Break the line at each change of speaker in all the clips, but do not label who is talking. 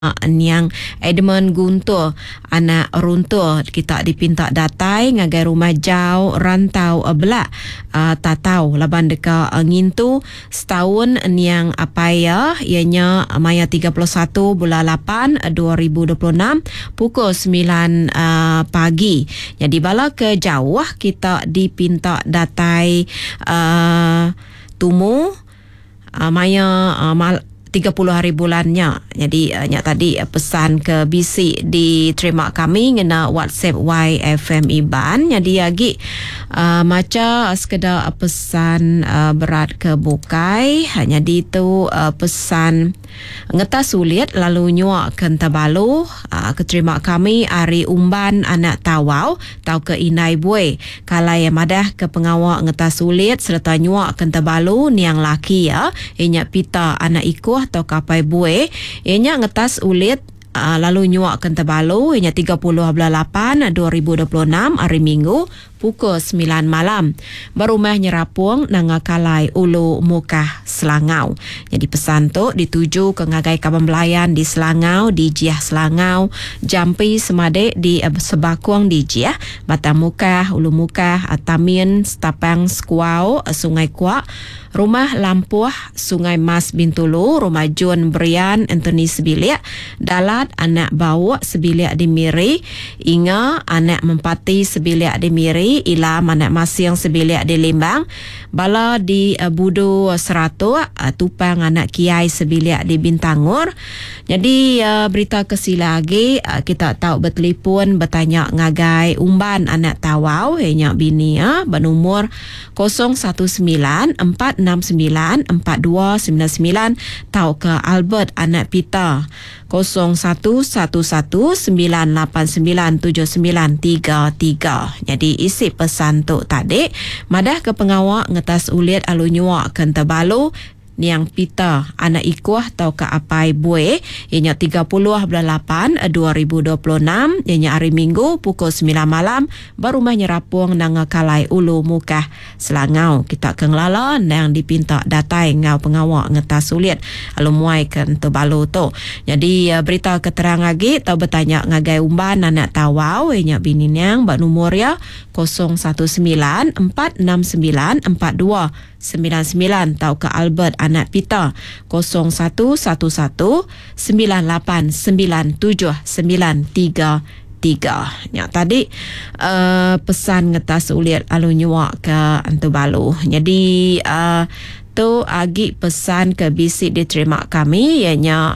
Niang Edmund Guntur anak runtur kita dipinta datai ngagai rumah jauh rantau belak tatau laban deka ngintu setahun niang apaya ianya maya 31 bulan 8 2026 pukul 9 pagi. Jadi bala ke jauh kita dipinta datai tumu maya 30 hari bulannya. Jadi tadi pesan ke BC diterima kami ngena WhatsApp YFM Iban. Jadi lagi macam sekedar pesan berat ke bukai. Hanya di itu pesan ngetas sulit lalu nyuak ke tabalu keterima kami Ari Umban anak tawau tau ke inai buai kalau yang madah ke pengawak ngetas sulit serta nyuak ke tabalu niang laki ya inya pita anak ikuh atau kapai buai inya ngetas ulit lalu nyuak ke tabalu inya 30 bulan 8 2026 hari Minggu pukul 9 malam. Berumah nyerapung nangakalai ulu mukah Selangau. Jadi pesan tu dituju ke ngagai kabembelayan di Selangau, di Jiah Selangau, Jampi Semade di Sebakuang di Jiah, Batang Mukah, Ulu Mukah, Atamin, Stapang Skuau, Sungai Kuak, Rumah Lampuah, Sungai Mas Bintulu, Rumah Jun Brian Anthony Sebiliak, Dalat anak Bawak Sebiliak di Miri, Inga anak Mempati Sebiliak di Miri, Ilam anak Masiang Sebiliak di Limbang, Bala di Budu Seratuk, Tupang anak Kiai Sebiliak di Bintangur. Jadi berita kesila lagi kita tahu bertelefon bertanya ngagai umban anak tawau hanya bini berumur 0194694299 tahu ke Albert anak Pita 0111989793. Jadi isi pesan tu tadi madah ke pengawak ngetas ulit alu nyuak ke tabalu niang pita anak ikuah tau ke apai buai ianya 30 bulan 8 2026 ianya hari Minggu pukul 9 malam berumah nyerapung nangakalai ulu mukah Selangau. Kita kenglala nang dipinta datai ngau pengawak ngetas sulit alu muai kan tebalu tu. Jadi berita keterang lagi tau bertanya ngagai umban anak tawau ianya bini niang bak nomor ya 0194694299 tau ke Albert anak Pita 0111989793. Ya tadi pesan ngetas ulit alu nyuak ke Antubalu. Jadi tu agi pesan ke bisik diterima kami ianya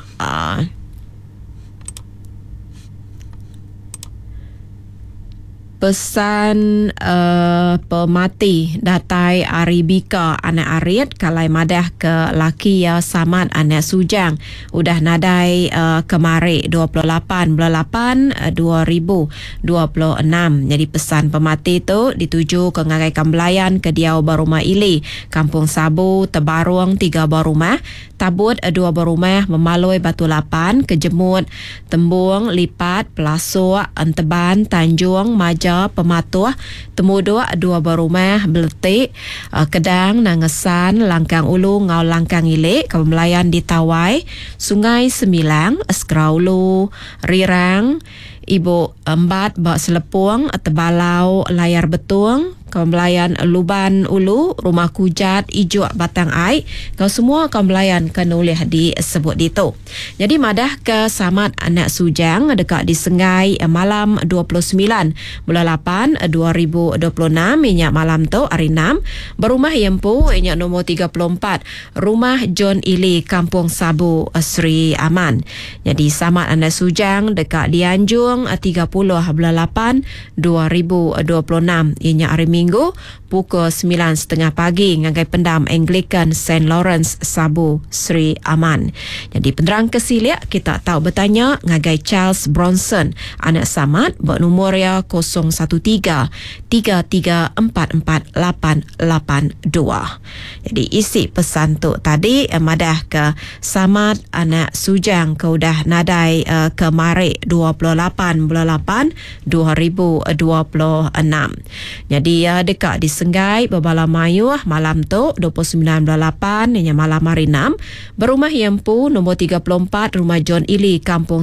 pesan pemati datai Aribika anak Arit kalai madah ke laki ya samat anak Sujang udah nadai kemari 28 bulan 8 2026. Jadi pesan pemati tu dituju ke ngagai Kambelayan ke Diau Barumah Ili Kampung Sabu Tebarung 3 barumah Tabut 2 barumah Memalui Batu Lapan Kejemut Tembung Lipat Pelasuk Anteban Tanjung Maja Pematuh Temudu 2 barumah Beletik Kedang Nangesan Langkang Ulu Ngau Langkang Ilik Kambelayan di Tawai Sungai Semilang Eskraulu Rirang Ibu Embat Bak Selepung Tebalau Layar Betung Kambelayan Luban Ulu Rumah Kujat Ijuk Batang Ai kau semua kambelayan kenulih disebut itu. Jadi madah ke samat anak Sujang dekat di Sengai malam 29 bulan 8 2026 minyak malam tu hari 6 berumah Yempu minyak nombor 34 Rumah John Ili Kampung Sabu Sri Aman. Jadi samat anak Sujang dekat di Anjung 30 bulan 8 2026 minyak hari Minggu pukul 9.30 pagi ngagai pendam Anglican St. Lawrence Sabu Sri Aman. Jadi penerang kesiliak kita tahu bertanya ngagai Charles Bronson anak samat bernomor ya 0113344882. Jadi isi pesan tu tadi madah ke samat anak Sujang ke udah nadai kemari 28 bulan 8 2026. Jadi dekat di Senggai Berbala Mayuh malam tu 29.8 ianya malam hari 6 berumah Yempu nombor 34 rumah John Ili Kampung